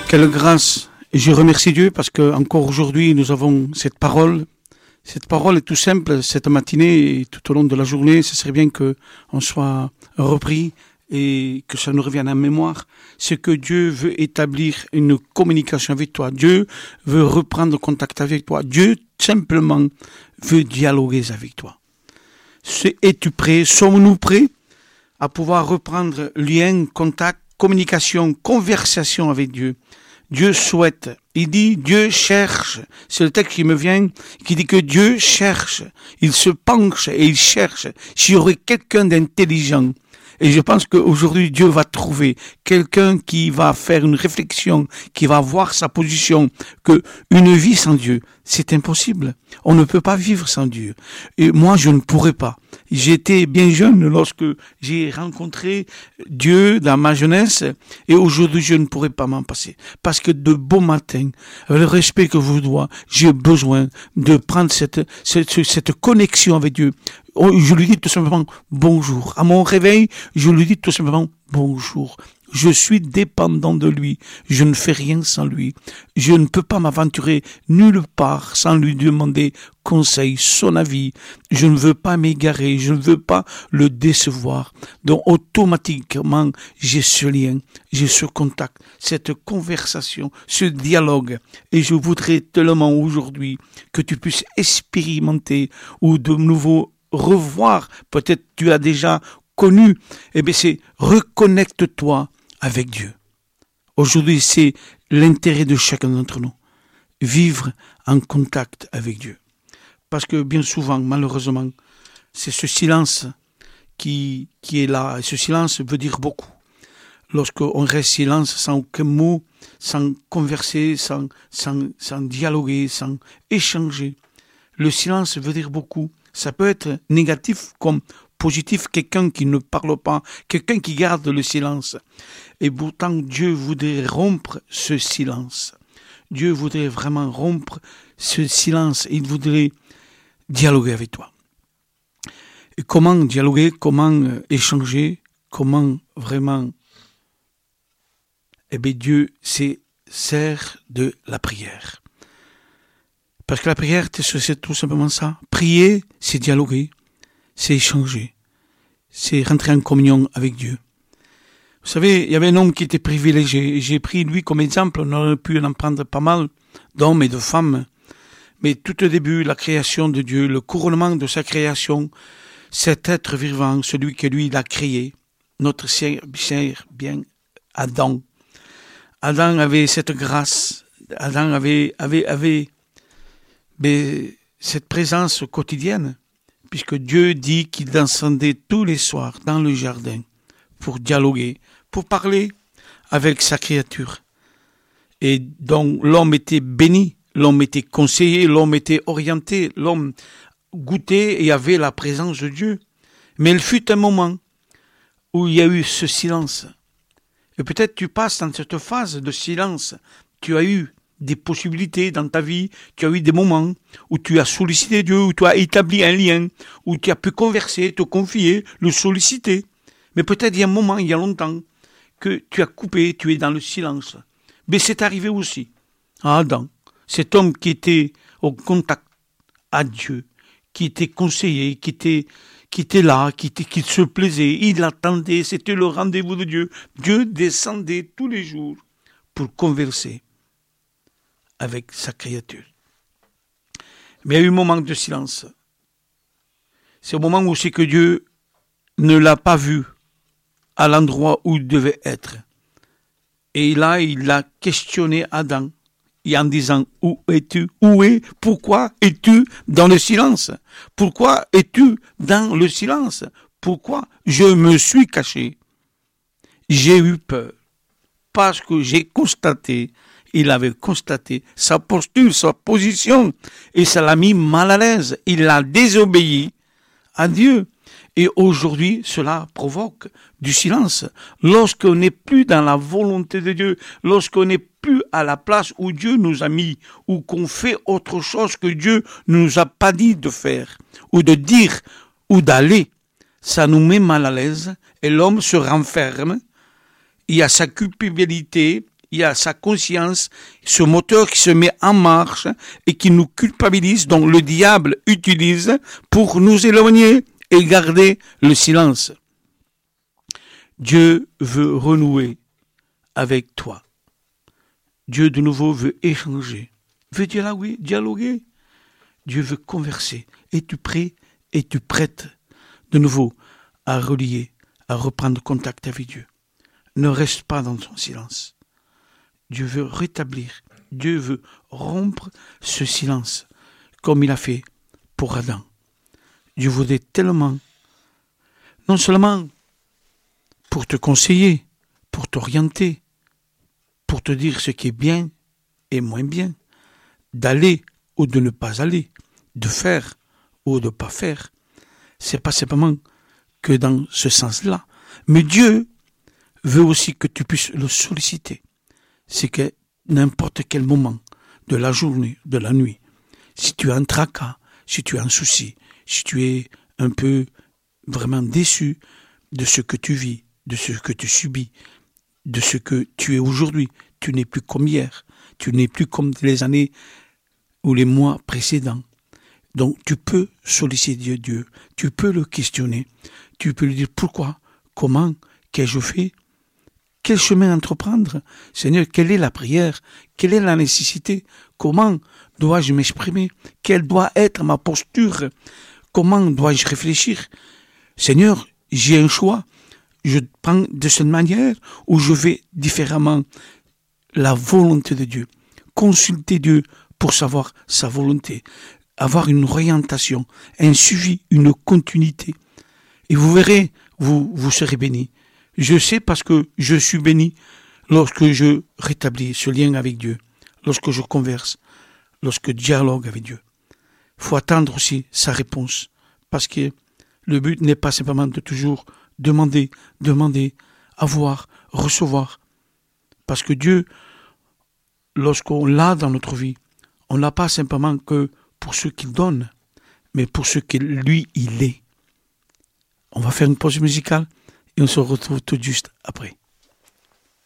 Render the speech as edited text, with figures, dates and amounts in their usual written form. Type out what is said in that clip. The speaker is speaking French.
Quelle grâce! Et je remercie Dieu parce que encore aujourd'hui nous avons cette parole. Cette parole est tout simple cette matinée et tout au long de la journée. Ce serait bien que on soit repris et que ça nous revienne en mémoire. C'est que Dieu veut établir une communication avec toi. Dieu veut reprendre contact avec toi. Dieu simplement veut dialoguer avec toi. Es-tu prêt? Sommes-nous prêts à pouvoir reprendre lien, contact, communication, conversation avec Dieu? Dieu souhaite, il dit Dieu cherche, c'est le texte qui me vient, qui dit que Dieu cherche, il se penche et il cherche s'il y aurait quelqu'un d'intelligent. Et je pense qu'aujourd'hui Dieu va trouver quelqu'un qui va faire une réflexion, qui va voir sa position, que une vie sans Dieu, c'est impossible. On ne peut pas vivre sans Dieu. Et moi, je ne pourrais pas. J'étais bien jeune lorsque j'ai rencontré Dieu dans ma jeunesse et aujourd'hui, je ne pourrais pas m'en passer. Parce que de beaux matins, avec le respect que je vous dois, j'ai besoin de prendre cette connexion avec Dieu. Je lui dis tout simplement bonjour. À mon réveil, je lui dis tout simplement bonjour. Je suis dépendant de lui. Je ne fais rien sans lui. Je ne peux pas m'aventurer nulle part sans lui demander conseil, son avis. Je ne veux pas m'égarer. Je ne veux pas le décevoir. Donc, automatiquement, j'ai ce lien, j'ai ce contact, cette conversation, ce dialogue. Et je voudrais tellement aujourd'hui que tu puisses expérimenter ou de nouveau revoir, peut-être tu as déjà connu, eh bien c'est reconnecte-toi avec Dieu. Aujourd'hui, c'est l'intérêt de chacun d'entre nous. Vivre en contact avec Dieu. Parce que bien souvent, malheureusement, c'est ce silence qui est là. Et ce silence veut dire beaucoup. Lorsqu'on reste silence sans aucun mot, sans converser, sans dialoguer, sans échanger, le silence veut dire beaucoup. Ça peut être négatif comme positif, quelqu'un qui ne parle pas, quelqu'un qui garde le silence. Et pourtant, Dieu voudrait rompre ce silence. Dieu voudrait vraiment rompre ce silence. Il voudrait dialoguer avec toi. Et comment dialoguer, comment échanger, comment vraiment... Eh bien, Dieu sert de la prière. Parce que la prière, c'est tout simplement ça. Prier, c'est dialoguer, c'est échanger, c'est rentrer en communion avec Dieu. Vous savez, il y avait un homme qui était privilégié. J'ai pris lui comme exemple, on aurait pu en prendre pas mal d'hommes et de femmes. Mais tout au début, la création de Dieu, le couronnement de sa création, cet être vivant, celui que lui, il a créé, notre cher bien Adam. Adam avait cette grâce, Adam avait mais cette présence quotidienne, puisque Dieu dit qu'il descendait tous les soirs dans le jardin pour dialoguer, pour parler avec sa créature. Et donc l'homme était béni, l'homme était conseillé, l'homme était orienté, l'homme goûtait et avait la présence de Dieu. Mais il fut un moment où il y a eu ce silence. Et peut-être tu passes dans cette phase de silence, tu as eu des possibilités dans ta vie, tu as eu des moments où tu as sollicité Dieu, où tu as établi un lien, où tu as pu converser, te confier, le solliciter. Mais peut-être il y a un moment, il y a longtemps, que tu as coupé, tu es dans le silence. Mais c'est arrivé aussi à Adam, cet homme qui était au contact à Dieu, qui était conseillé, qui était là, qui se plaisait, il attendait, c'était le rendez-vous de Dieu. Dieu descendait tous les jours pour converser avec sa créature. Mais il y a eu un moment de silence. C'est au moment où c'est que Dieu ne l'a pas vu à l'endroit où il devait être. Et là, il a questionné Adam, et en disant, où es-tu? Pourquoi es-tu dans le silence? Pourquoi es-tu dans le silence? Pourquoi je me suis caché? J'ai eu peur, parce que j'ai constaté, il avait constaté sa posture, sa position, et ça l'a mis mal à l'aise. Il a désobéi à Dieu. Et aujourd'hui, cela provoque du silence. Lorsqu'on n'est plus dans la volonté de Dieu, lorsqu'on n'est plus à la place où Dieu nous a mis, ou qu'on fait autre chose que Dieu ne nous a pas dit de faire, ou de dire, ou d'aller, ça nous met mal à l'aise, et l'homme se renferme, il y a sa culpabilité, il y a sa conscience, ce moteur qui se met en marche et qui nous culpabilise, dont le diable utilise pour nous éloigner et garder le silence. Dieu veut renouer avec toi. Dieu de nouveau veut échanger, veut dialoguer. Dieu veut converser. Es-tu prêt? Es-tu prête de nouveau à relier, à reprendre contact avec Dieu? Ne reste pas dans ton silence. Dieu veut rétablir, Dieu veut rompre ce silence, comme il a fait pour Adam. Dieu voudrait tellement, non seulement pour te conseiller, pour t'orienter, pour te dire ce qui est bien et moins bien, d'aller ou de ne pas aller, de faire ou de ne pas faire. C'est pas simplement que dans ce sens-là. Mais Dieu veut aussi que tu puisses le solliciter. C'est que n'importe quel moment de la journée, de la nuit, si tu as un tracas, si tu as un souci, si tu es un peu vraiment déçu de ce que tu vis, de ce que tu subis, de ce que tu es aujourd'hui, tu n'es plus comme hier, tu n'es plus comme les années ou les mois précédents. Donc tu peux solliciter Dieu, tu peux le questionner, tu peux lui dire pourquoi, comment, qu'ai-je fait, quel chemin entreprendre, Seigneur, quelle est la prière, quelle est la nécessité, comment dois-je m'exprimer, quelle doit être ma posture, comment dois-je réfléchir. Seigneur, j'ai un choix, je prends de cette manière ou je vais différemment. La volonté de Dieu, consulter Dieu pour savoir sa volonté, avoir une orientation, un suivi, une continuité. Et vous verrez, vous serez bénis. Je sais parce que je suis béni lorsque je rétablis ce lien avec Dieu, lorsque je converse, lorsque je dialogue avec Dieu. Il faut attendre aussi sa réponse, parce que le but n'est pas simplement de toujours demander, avoir, recevoir. Parce que Dieu, lorsqu'on l'a dans notre vie, on l'a pas simplement que pour ce qu'il donne, mais pour ce que lui, il est. On va faire une pause musicale et on se retrouve tout juste après.